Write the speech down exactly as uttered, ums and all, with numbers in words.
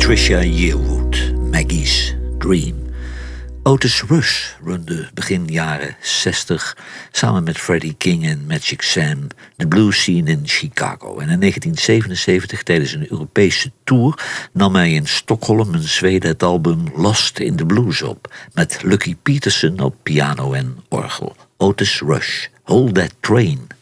Patricia Yearwood, Maggie's Dream. Otis Rush runde begin jaren zestig samen met Freddie King en Magic Sam de blues scene in Chicago. En in negentien zevenenzeventig tijdens een Europese tour nam hij in Stockholm in Zweden het album Lost in the Blues op, met Lucky Peterson op piano en orgel. Otis Rush, Hold That Train.